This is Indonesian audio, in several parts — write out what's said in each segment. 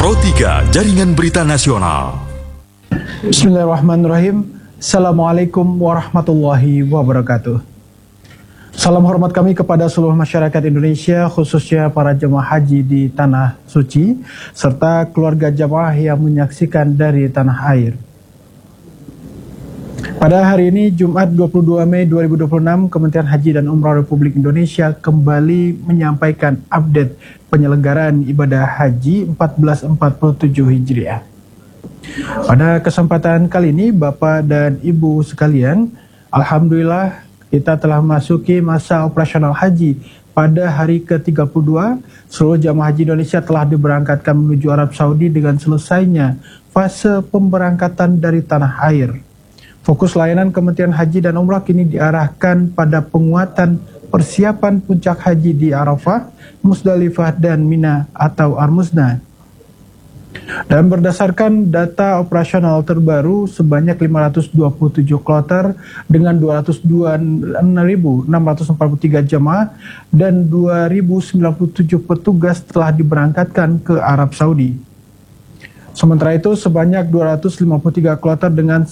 Pro 3 Jaringan Berita Nasional. Bismillahirrahmanirrahim. Assalamualaikum warahmatullahi wabarakatuh. Salam hormat kami kepada seluruh masyarakat Indonesia, khususnya para jemaah haji di Tanah Suci, serta keluarga jemaah yang menyaksikan dari tanah air. Pada hari ini, Jumat 22 Mei 2026, Kementerian Haji dan Umrah Republik Indonesia kembali menyampaikan update penyelenggaraan ibadah haji 1447 Hijriah. Pada kesempatan kali ini, Bapak dan Ibu sekalian, Alhamdulillah kita telah memasuki masa operasional haji. Pada hari ke-32, seluruh jamaah haji Indonesia telah diberangkatkan menuju Arab Saudi dengan selesainya fase pemberangkatan dari tanah air. Fokus layanan Kementerian Haji dan Umrah kini diarahkan pada penguatan persiapan puncak haji di Arafah, Musdalifah, dan Mina atau Armusna. Dan berdasarkan data operasional terbaru, sebanyak 527 kloter dengan 202.643 jemaah dan 2.097 petugas telah diberangkatkan ke Arab Saudi. Sementara itu, sebanyak 253 kloter dengan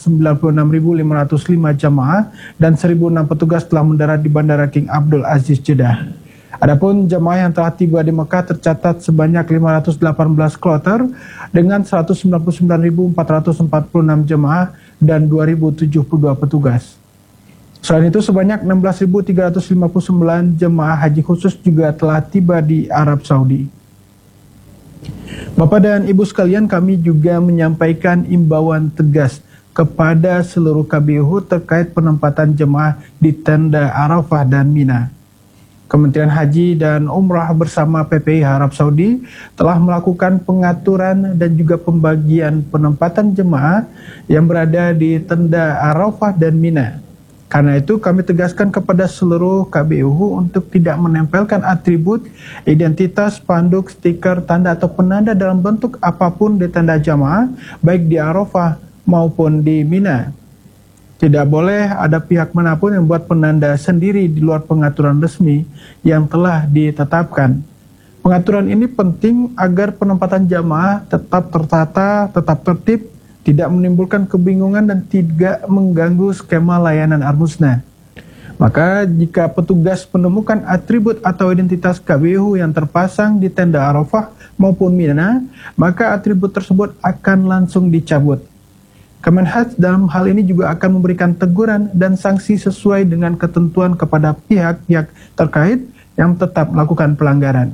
96.505 jemaah dan 1.006 petugas telah mendarat di Bandara King Abdul Aziz Jeddah. Adapun jemaah yang telah tiba di Mekah tercatat sebanyak 518 kloter dengan 199.446 jemaah dan 2.072 petugas. Selain itu, sebanyak 16.359 jemaah haji khusus juga telah tiba di Arab Saudi. Bapak dan Ibu sekalian, kami juga menyampaikan imbauan tegas kepada seluruh KBU terkait penempatan jemaah di tenda Arafah dan Mina. Kementerian Haji dan Umrah bersama PPI Arab Saudi telah melakukan pengaturan dan juga pembagian penempatan jemaah yang berada di tenda Arafah dan Mina. Karena itu kami tegaskan kepada seluruh KBU untuk tidak menempelkan atribut, identitas, spanduk, stiker, tanda atau penanda dalam bentuk apapun di tenda jamaah, baik di Arafah maupun di Mina. Tidak boleh ada pihak manapun yang membuat penanda sendiri di luar pengaturan resmi yang telah ditetapkan. Pengaturan ini penting agar penempatan jamaah tetap tertata, tetap tertib, tidak menimbulkan kebingungan dan tidak mengganggu skema layanan Armusna. Maka jika petugas menemukan atribut atau identitas KBU yang terpasang di tenda Arafah maupun Mina, maka atribut tersebut akan langsung dicabut. Kemenhaj dalam hal ini juga akan memberikan teguran dan sanksi sesuai dengan ketentuan kepada pihak-pihak terkait yang tetap melakukan pelanggaran.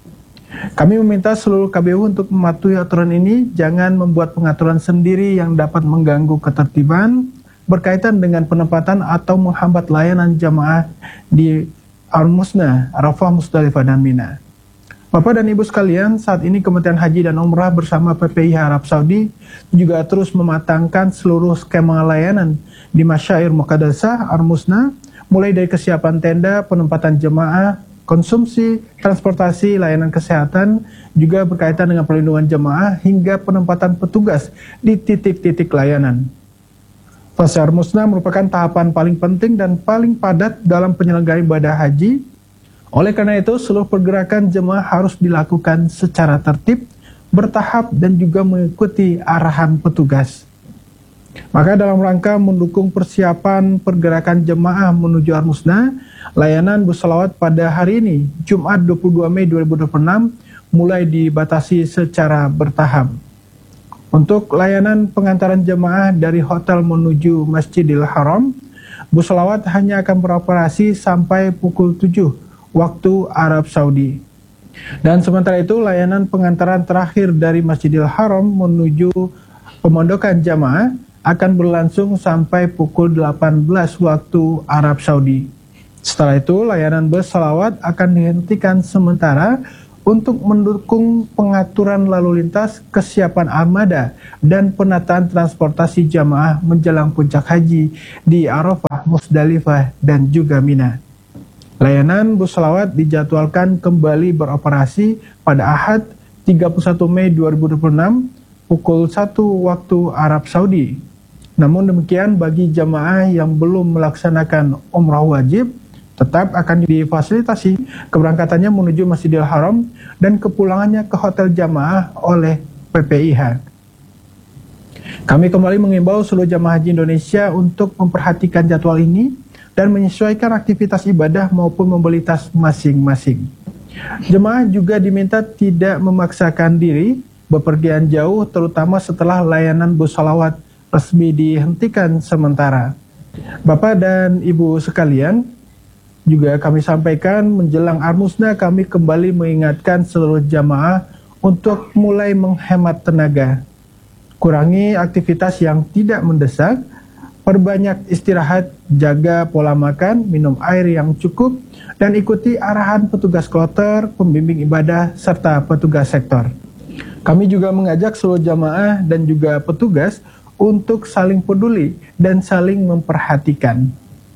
Kami meminta seluruh KBU untuk mematuhi aturan ini, jangan membuat pengaturan sendiri yang dapat mengganggu ketertiban berkaitan dengan penempatan atau menghambat layanan jamaah di Armusna, Arafah, Musdalifah, dan Mina. Bapak dan Ibu sekalian, saat ini Kementerian Haji dan Umrah bersama PPI Arab Saudi juga terus mematangkan seluruh skema layanan di Masyair Muqaddasah, Armusna, mulai dari kesiapan tenda, penempatan jemaah, konsumsi, transportasi, layanan kesehatan, juga berkaitan dengan perlindungan jemaah hingga penempatan petugas di titik-titik layanan. Fase Armusna merupakan tahapan paling penting dan paling padat dalam penyelenggaraan ibadah haji. Oleh karena itu, seluruh pergerakan jemaah harus dilakukan secara tertib, bertahap, dan juga mengikuti arahan petugas. Maka dalam rangka mendukung persiapan pergerakan jemaah menuju Armusna, layanan bus selawat pada hari ini, Jumat 22 Mei 2026, mulai dibatasi secara bertahap. Untuk layanan pengantaran jemaah dari hotel menuju Masjidil Haram, bus selawat hanya akan beroperasi sampai pukul 7 waktu Arab Saudi. Dan sementara itu, layanan pengantaran terakhir dari Masjidil Haram menuju pemondokan jemaah akan berlangsung sampai pukul 18 waktu Arab Saudi. Setelah itu, layanan bus selawat akan dihentikan sementara untuk mendukung pengaturan lalu lintas, kesiapan armada, dan penataan transportasi jamaah menjelang puncak haji di Arafah, Musdalifah, dan juga Mina. Layanan bus selawat dijadwalkan kembali beroperasi pada Ahad 31 Mei 2026 pukul 1 waktu Arab Saudi. Namun demikian, bagi jamaah yang belum melaksanakan umrah wajib, tetap akan difasilitasi keberangkatannya menuju Masjidil Haram dan kepulangannya ke hotel jamaah oleh PPIH. Kami kembali mengimbau seluruh jamaah haji Indonesia untuk memperhatikan jadwal ini dan menyesuaikan aktivitas ibadah maupun mobilitas masing-masing. Jemaah juga diminta tidak memaksakan diri bepergian jauh, terutama setelah layanan bus salawat resmi dihentikan sementara. Bapak dan Ibu sekalian, juga kami sampaikan menjelang Armusna kami kembali mengingatkan seluruh jamaah untuk mulai menghemat tenaga. Kurangi aktivitas yang tidak mendesak, perbanyak istirahat, jaga pola makan, minum air yang cukup, dan ikuti arahan petugas kloter, pembimbing ibadah, serta petugas sektor. Kami juga mengajak seluruh jamaah dan juga petugas untuk saling peduli dan saling memperhatikan.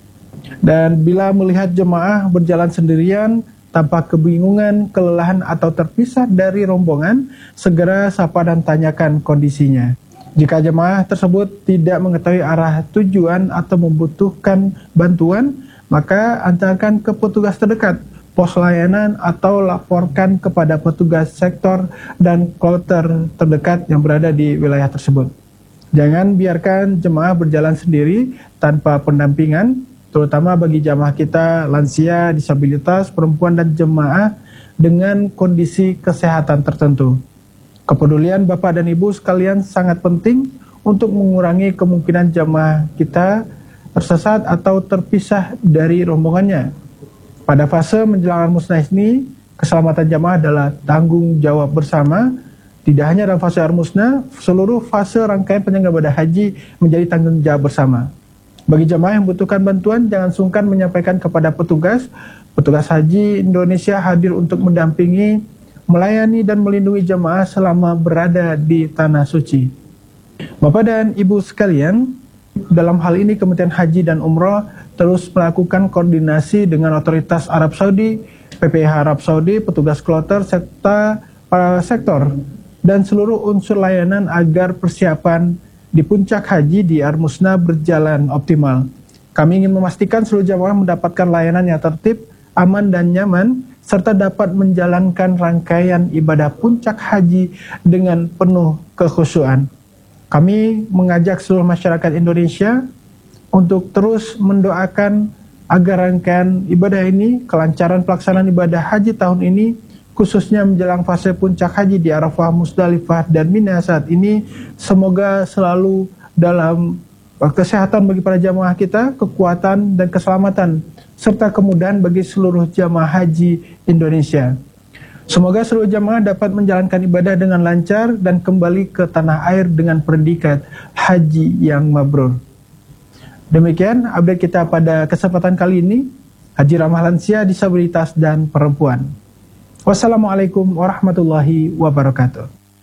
Dan bila melihat jemaah berjalan sendirian, tanpa kebingungan, kelelahan, atau terpisah dari rombongan, segera sapa dan tanyakan kondisinya. Jika jemaah tersebut tidak mengetahui arah tujuan atau membutuhkan bantuan, maka antarkan ke petugas terdekat, pos layanan, atau laporkan kepada petugas sektor dan kloter terdekat yang berada di wilayah tersebut. Jangan biarkan jemaah berjalan sendiri tanpa pendampingan, terutama bagi jamaah kita lansia, disabilitas, perempuan, dan jemaah dengan kondisi kesehatan tertentu. Kepedulian Bapak dan Ibu sekalian sangat penting untuk mengurangi kemungkinan jamaah kita tersesat atau terpisah dari rombongannya. Pada fase menjelang Armusna ini, keselamatan jamaah adalah tanggung jawab bersama. Tidak hanya dalam fase Armusna, seluruh fase rangkaian penyelenggaraan ibadah haji menjadi tanggung jawab bersama. Bagi jemaah yang membutuhkan bantuan, jangan sungkan menyampaikan kepada petugas. Petugas haji Indonesia hadir untuk mendampingi, melayani, dan melindungi jemaah selama berada di Tanah Suci. Bapak dan Ibu sekalian, dalam hal ini Kementerian Haji dan Umroh terus melakukan koordinasi dengan otoritas Arab Saudi, PPIH Arab Saudi, petugas kloter, serta para sektor, dan seluruh unsur layanan agar persiapan di puncak haji di Armusna berjalan optimal. Kami ingin memastikan seluruh jamaah mendapatkan layanan yang tertib, aman, dan nyaman, serta dapat menjalankan rangkaian ibadah puncak haji dengan penuh kekhusyuan. Kami mengajak seluruh masyarakat Indonesia untuk terus mendoakan agar rangkaian ibadah ini, kelancaran pelaksanaan ibadah haji tahun ini, khususnya menjelang fase puncak haji di Arafah, Musdalifah, dan Mina saat ini, semoga selalu dalam kesehatan bagi para jamaah kita, kekuatan dan keselamatan, serta kemudahan bagi seluruh jamaah haji Indonesia. Semoga seluruh jamaah dapat menjalankan ibadah dengan lancar dan kembali ke tanah air dengan predikat haji yang mabrur. Demikian update kita pada kesempatan kali ini, Haji Ramah Lansia, Disabilitas, dan Perempuan. Wassalamualaikum warahmatullahi wabarakatuh.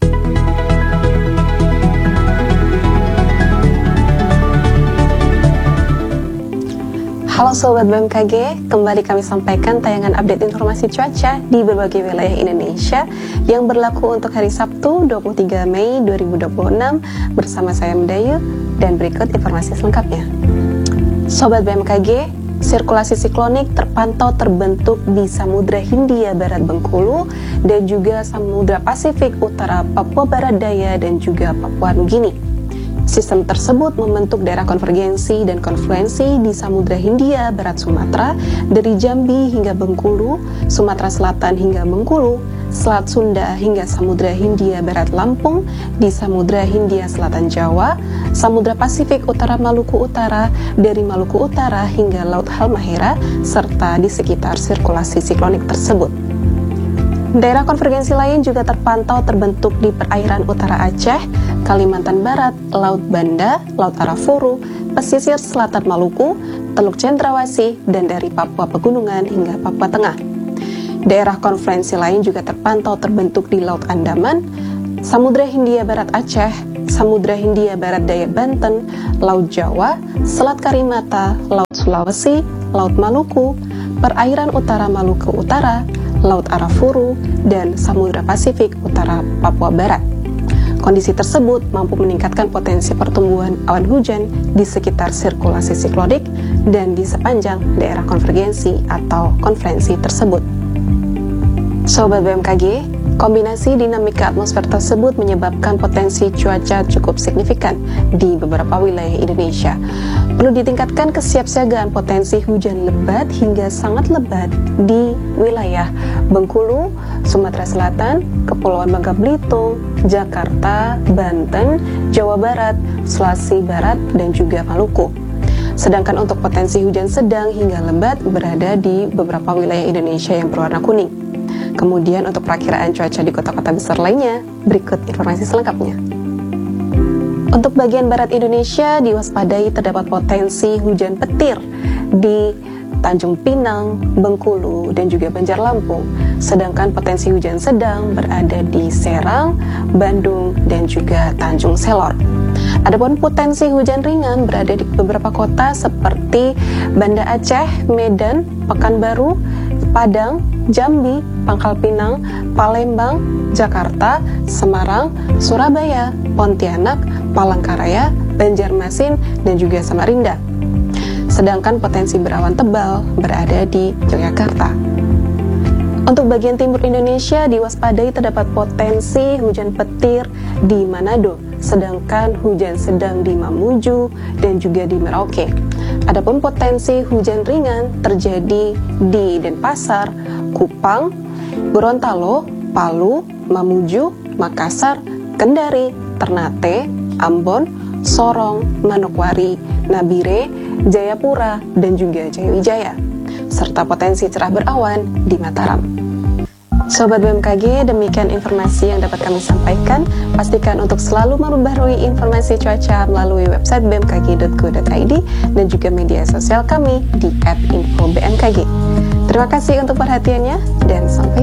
Halo Sobat BMKG, kembali kami sampaikan tayangan update informasi cuaca di berbagai wilayah Indonesia yang berlaku untuk hari Sabtu 23 Mei 2026 bersama saya Medayu, dan berikut informasi selengkapnya. Sobat BMKG, sirkulasi siklonik terpantau terbentuk di Samudra Hindia Barat Bengkulu dan juga Samudra Pasifik Utara Papua Barat Daya dan juga Papua Nugini. Sistem tersebut membentuk daerah konvergensi dan konfluensi di Samudra Hindia Barat Sumatera dari Jambi hingga Bengkulu, Sumatera Selatan hingga Bengkulu, Selat Sunda hingga Samudra Hindia Barat Lampung, di Samudra Hindia Selatan Jawa, Samudra Pasifik Utara Maluku Utara, dari Maluku Utara hingga Laut Halmahera, serta di sekitar sirkulasi siklonik tersebut. Daerah konvergensi lain juga terpantau terbentuk di perairan utara Aceh, Kalimantan Barat, Laut Banda, Laut Arafuru, pesisir selatan Maluku, Teluk Cendrawasih, dan dari Papua Pegunungan hingga Papua Tengah. Daerah konvergensi lain juga terpantau terbentuk di Laut Andaman, Samudra Hindia Barat Aceh, Samudra Hindia Barat Daya Banten, Laut Jawa, Selat Karimata, Laut Sulawesi, Laut Maluku, perairan utara Maluku Utara, Laut Arafuru, dan Samudra Pasifik Utara Papua Barat. Kondisi tersebut mampu meningkatkan potensi pertumbuhan awan hujan di sekitar sirkulasi siklonik dan di sepanjang daerah konvergensi atau konferensi tersebut. Sobat BMKG, Kombinasi dinamika atmosfer tersebut menyebabkan potensi cuaca cukup signifikan di beberapa wilayah Indonesia. Perlu ditingkatkan kesiapsiagaan potensi hujan lebat hingga sangat lebat di wilayah Bengkulu, Sumatera Selatan, Kepulauan Bangka Belitung, Jakarta, Banten, Jawa Barat, Sulawesi Barat, dan juga Maluku. Sedangkan untuk potensi hujan sedang hingga lebat berada di beberapa wilayah Indonesia yang berwarna kuning. Kemudian untuk perakiraan cuaca di kota-kota besar lainnya, berikut informasi selengkapnya. Untuk bagian barat Indonesia diwaspadai terdapat potensi hujan petir di Tanjung Pinang, Bengkulu, dan juga Banjar Lampung. Sedangkan potensi hujan sedang berada di Serang, Bandung, dan juga Tanjung Selor. Adapun potensi hujan ringan berada di beberapa kota seperti Banda Aceh, Medan, Pekanbaru, Padang, Jambi, Pangkal Pinang, Palembang, Jakarta, Semarang, Surabaya, Pontianak, Palangkaraya, Banjarmasin, dan juga Samarinda. Sedangkan potensi berawan tebal berada di Yogyakarta. Untuk bagian timur Indonesia diwaspadai terdapat potensi hujan petir di Manado, sedangkan hujan sedang di Mamuju dan juga di Merauke. Adapun potensi hujan ringan terjadi di Denpasar, Kupang, Gorontalo, Palu, Mamuju, Makassar, Kendari, Ternate, Ambon, Sorong, Manokwari, Nabire, Jayapura, dan juga Jayawijaya, serta potensi cerah berawan di Mataram. Sobat BMKG, demikian informasi yang dapat kami sampaikan. Pastikan untuk selalu memperbarui informasi cuaca melalui website bmkg.go.id dan juga media sosial kami di @infobmkg. Terima kasih untuk perhatiannya dan sampai